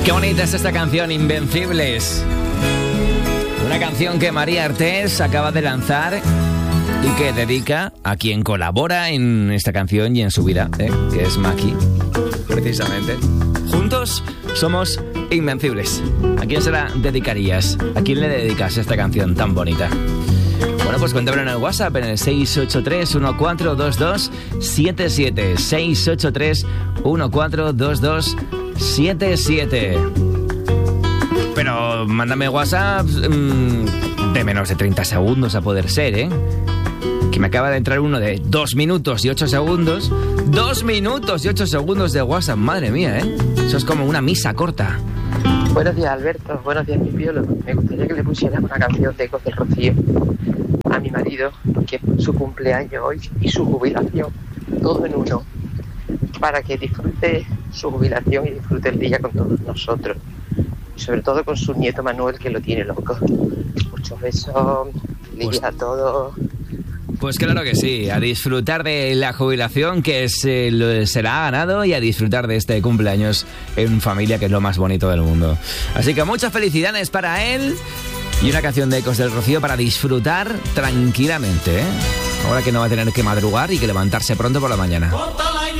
Qué bonita es esta canción, Invencibles. Una canción que María Artés acaba de lanzar y que dedica a quien colabora en esta canción y en su vida, que es Maki, precisamente. Juntos somos invencibles. ¿A quién se la dedicarías? ¿A quién le dedicas esta canción tan bonita? Bueno, pues cuéntamelo en el WhatsApp, en el 683-1422-77. 683-1422-77. Pero mándame WhatsApp de menos de 30 segundos a poder ser, ¿eh? Que me acaba de entrar uno de 2 minutos y 8 segundos. 2 minutos y 8 segundos de WhatsApp, madre mía, ¿eh? Eso es como una misa corta. Buenos días, Alberto. Buenos días, mi piolo. Me gustaría que le pusieras una canción de Ecos del Rocío a mi marido, que es su cumpleaños hoy y su jubilación, todo en uno, para que disfrute su jubilación y disfrute el día con todos nosotros, y sobre todo con su nieto Manuel, que lo tiene loco. Muchos besos, Lidia, a todos. Pues claro que sí, a disfrutar de la jubilación que se la ha ganado y a disfrutar de este cumpleaños en familia, que es lo más bonito del mundo. Así que muchas felicidades para él y una canción de Ecos del Rocío para disfrutar tranquilamente, ¿eh? Ahora que no va a tener que madrugar y que levantarse pronto por la mañana.